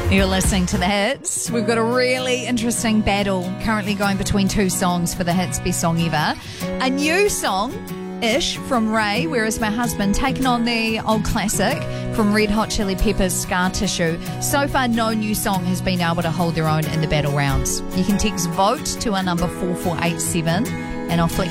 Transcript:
You're listening to The Hits. We've got a really interesting battle currently going between two songs for The Hits Best Song Ever. A new song, Ish, from Ray, Whereas My Husband, taking on the old classic from Red Hot Chili Peppers, Scar Tissue. So far, no new song has been able to hold their own in the battle rounds. You can text VOTE to our number 4487 and I'll flick